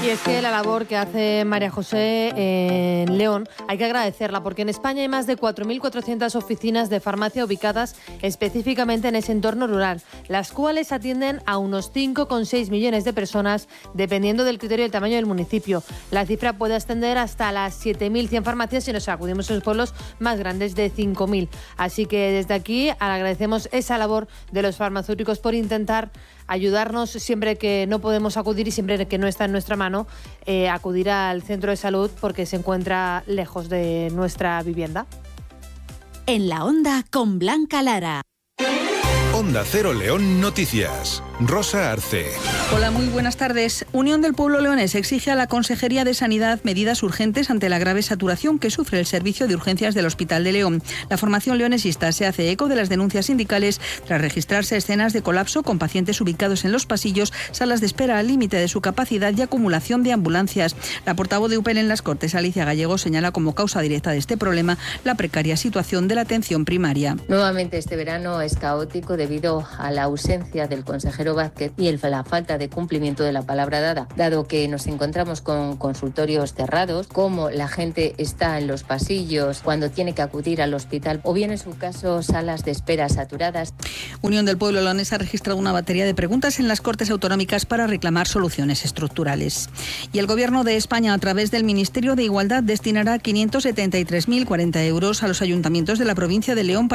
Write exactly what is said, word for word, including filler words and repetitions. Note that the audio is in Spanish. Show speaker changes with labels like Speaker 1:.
Speaker 1: Y es que la labor que hace María José en León hay que agradecerla, porque en España hay más de cuatro mil cuatrocientas oficinas de farmacia ubicadas específicamente en ese entorno rural, las cuales atienden a unos cinco coma seis millones de personas, dependiendo del criterio y el tamaño del municipio. La cifra puede ascender hasta las siete mil cien farmacias si nos acudimos a los pueblos más grandes de cinco mil. Así que desde aquí agradecemos esa labor de los farmacéuticos por intentar ayudarnos siempre que no podemos acudir y siempre que no está en nuestra mano eh, acudir al centro de salud porque se encuentra lejos de nuestra vivienda.
Speaker 2: En la Onda con Blanca Lara.
Speaker 3: Onda Cero León Noticias. Rosa Arce.
Speaker 4: Hola, muy buenas tardes. Unión del Pueblo Leonés exige a la Consejería de Sanidad medidas urgentes ante la grave saturación que sufre el servicio de urgencias del Hospital de León. La formación leonesista se hace eco de las denuncias sindicales tras registrarse escenas de colapso con pacientes ubicados en los pasillos, salas de espera al límite de su capacidad y acumulación de ambulancias. La portavoz de U P L en las Cortes, Alicia Gallego, señala como causa directa de este problema la precaria situación de la atención primaria.
Speaker 5: Nuevamente este verano es caótico debido a la ausencia del consejero Vázquez y el, la falta de cumplimiento de la palabra dada, dado que nos encontramos con consultorios cerrados, como la gente está en los pasillos cuando tiene que acudir al hospital, o bien en su caso salas de espera saturadas.
Speaker 4: Unión del Pueblo Leonés ha registrado una batería de preguntas en las Cortes Autonómicas para reclamar soluciones estructurales. Y el Gobierno de España, a través del Ministerio de Igualdad, destinará quinientos setenta y tres mil cuarenta euros a los ayuntamientos de la provincia de León para